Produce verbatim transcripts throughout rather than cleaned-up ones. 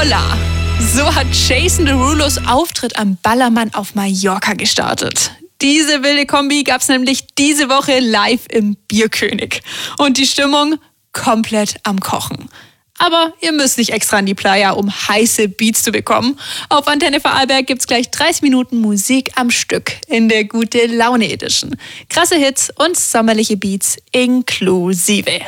Hola! So hat Jason Derulos Auftritt am Ballermann auf Mallorca gestartet. Diese wilde Kombi gab's nämlich diese Woche live im Bierkönig. Und die Stimmung komplett am Kochen. Aber ihr müsst nicht extra an die Playa, um heiße Beats zu bekommen. Auf Antenne Vorarlberg gibt's gleich dreißig Minuten Musik am Stück in der Gute Laune Edition. Krasse Hits und sommerliche Beats inklusive.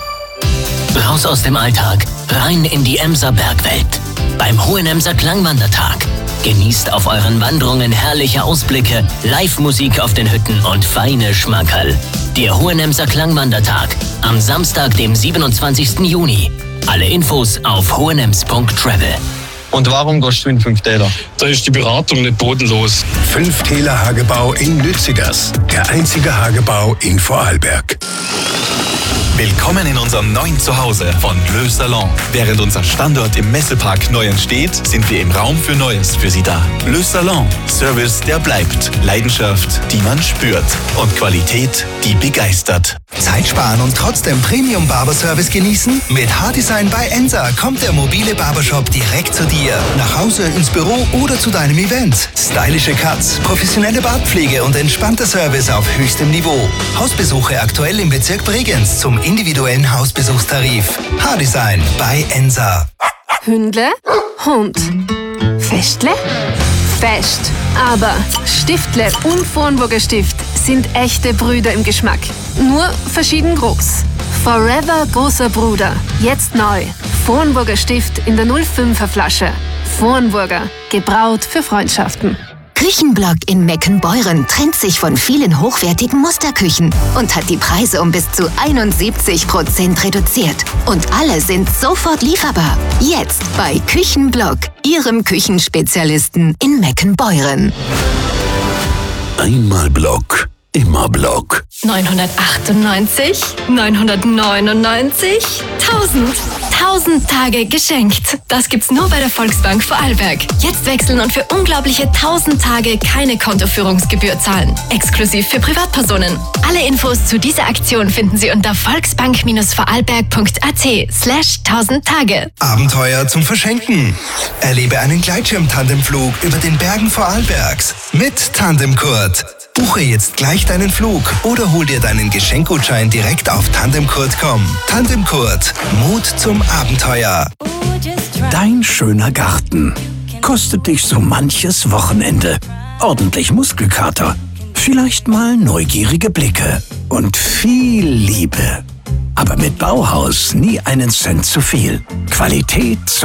Raus aus dem Alltag, rein in die Emser Bergwelt. Beim Hohenemser Klangwandertag. Genießt auf euren Wanderungen herrliche Ausblicke, Live-Musik auf den Hütten und feine Schmankerl. Der Hohenemser Klangwandertag am Samstag, dem siebenundzwanzigsten Juni. Alle Infos auf hohenems punkt travel. Und warum gehst du in fünf Täler? Da ist die Beratung nicht bodenlos. Fünf Täler Hagebau in Lützigers. Der einzige Hagebau in Vorarlberg. Willkommen in unserem neuen Zuhause von Le Salon. Während unser Standort im Messepark neu entsteht, sind wir im Raum für Neues für Sie da. Le Salon. Service, der bleibt. Leidenschaft, die man spürt. Und Qualität, die begeistert. Zeit sparen und trotzdem Premium-Barberservice genießen? Mit Haardesign bei Ensa kommt der mobile Barbershop direkt zu dir. Nach Hause, ins Büro oder zu deinem Event. Stylische Cuts, professionelle Bartpflege und entspannter Service auf höchstem Niveau. Hausbesuche aktuell im Bezirk Bregenz zum individuellen Hausbesuchstarif. Haardesign bei Ensa. Hündle, Hund. Festle, Fest. Aber Stiftle und Vornburger Stift sind echte Brüder im Geschmack. Nur verschieden groß. Forever großer Bruder. Jetzt neu. Vornburger Stift in der null fünfer Flasche. Vornburger. Gebraut für Freundschaften. Küchenblock in Meckenbeuren trennt sich von vielen hochwertigen Musterküchen und hat die Preise um bis zu einundsiebzig Prozent reduziert. Und alle sind sofort lieferbar. Jetzt bei Küchenblock, Ihrem Küchenspezialisten in Meckenbeuren. Einmal Block, immer Block. neunhundertachtundneunzig, neunhundertneunundneunzig, tausend. tausend Tage geschenkt. Das gibt's nur bei der Volksbank Vorarlberg. Jetzt wechseln und für unglaubliche tausend Tage keine Kontoführungsgebühr zahlen. Exklusiv für Privatpersonen. Alle Infos zu dieser Aktion finden Sie unter volksbank-vorarlberg.at slash tausend Tage. Abenteuer zum Verschenken. Erlebe einen Gleitschirm-Tandemflug über den Bergen Vorarlbergs mit Tandemkurt. Buche jetzt gleich deinen Flug oder hol dir deinen Geschenkgutschein direkt auf tandemkurt punkt com. Tandemkurt. Mut zum Abenteuer. Dein schöner Garten kostet dich so manches Wochenende. Ordentlich Muskelkater, vielleicht mal neugierige Blicke und viel Liebe. Aber mit Bauhaus nie einen Cent zu viel. Qualität